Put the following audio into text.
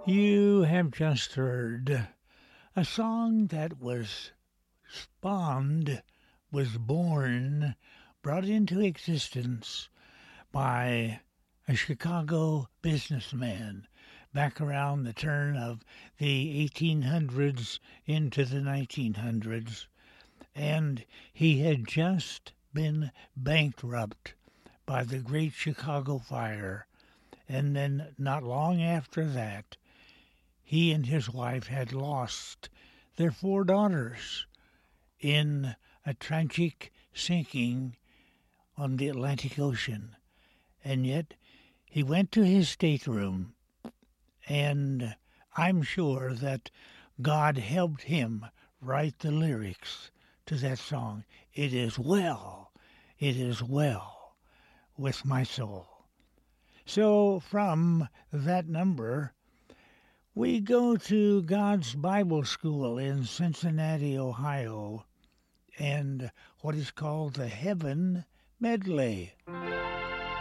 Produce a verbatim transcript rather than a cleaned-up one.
You have just heard a song that was spawned, was born, brought into existence by a Chicago businessman back around the turn of the eighteen hundreds into the nineteen hundreds. And he had just been bankrupt by the Great Chicago Fire. And then not long after that, he and his wife had lost their four daughters in a tragic sinking on the Atlantic Ocean. And yet he went to his stateroom, and I'm sure that God helped him write the lyrics to that song. It is well, it is well with my soul. So from that number, we go to God's Bible School in Cincinnati, Ohio, and what is called the Heaven Medley.